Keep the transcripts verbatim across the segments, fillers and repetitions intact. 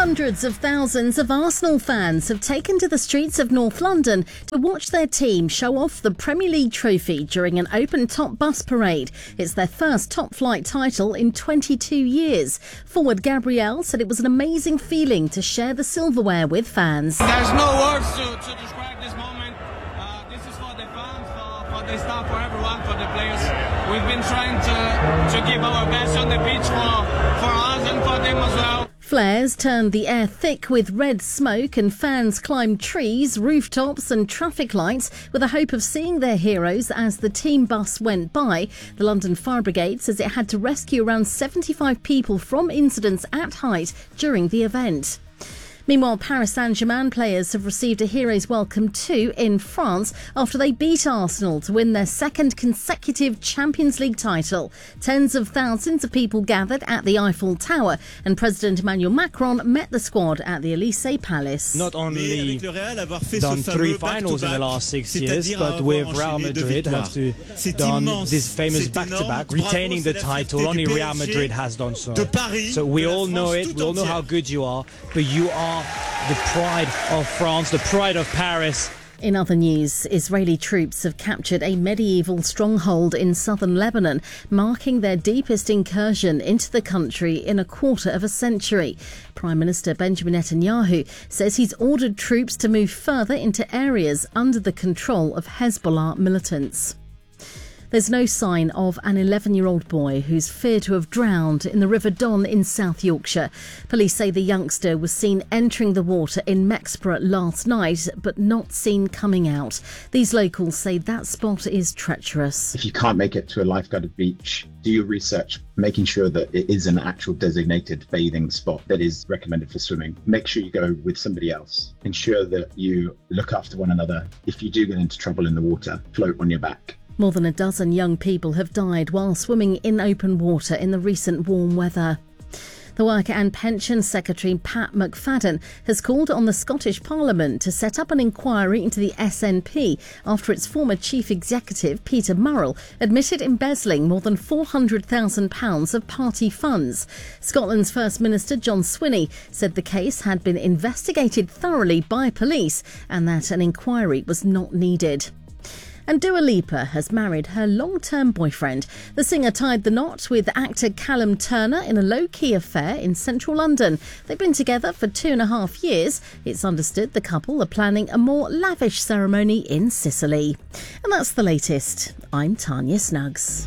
Hundreds of thousands of Arsenal fans have taken to the streets of North London to watch their team show off the Premier League trophy during an open-top bus parade. It's their first top-flight title in twenty-two years. Forward Gabriel said it was an amazing feeling to share the silverware with fans. There's no words to, to describe this moment. Uh, this is for the fans, for, for the staff, for everyone, for the players. We've been trying to, to give our best on the pitch for, for us and for them as well. Flares turned the air thick with red smoke and fans climbed trees, rooftops and traffic lights with the hope of seeing their heroes as the team bus went by. The London Fire Brigade says it had to rescue around seventy-five people from incidents at height during the event. Meanwhile, Paris Saint-Germain players have received a hero's welcome too in France after they beat Arsenal to win their second consecutive Champions League title. Tens of thousands of people gathered at the Eiffel Tower and President Emmanuel Macron met the squad at the Elysee Palace. Not only done three finals in the last six years, but with Real Madrid have to done this famous back-to-back, retaining the title. Only Real Madrid has done so. So we all know it, we all know how good you are, but you are the pride of France, the pride of Paris. In other news, Israeli troops have captured a medieval stronghold in southern Lebanon, marking their deepest incursion into the country in a quarter of a century. Prime Minister Benjamin Netanyahu says he's ordered troops to move further into areas under the control of Hezbollah militants. There's no sign of an eleven-year-old boy who's feared to have drowned in the River Don in South Yorkshire. Police say the youngster was seen entering the water in Mexborough last night, but not seen coming out. These locals say that spot is treacherous. If you can't make it to a lifeguarded beach, do your research, making sure that it is an actual designated bathing spot that is recommended for swimming. Make sure you go with somebody else. Ensure that you look after one another. If you do get into trouble in the water, float on your back. More than a dozen young people have died while swimming in open water in the recent warm weather. The Work and Pension Secretary Pat McFadden has called on the Scottish Parliament to set up an inquiry into the S N P after its former chief executive, Peter Murrell, admitted embezzling more than four hundred thousand pounds of party funds. Scotland's First Minister John Swinney said the case had been investigated thoroughly by police and that an inquiry was not needed. And Dua Lipa has married her long-term boyfriend. The singer tied the knot with actor Callum Turner in a low-key affair in central London. They've been together for two and a half years. It's understood the couple are planning a more lavish ceremony in Sicily. And that's the latest. I'm Tanya Snuggs.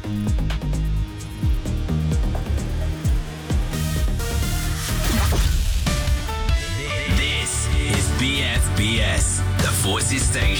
This is B F B S, the Voices Station.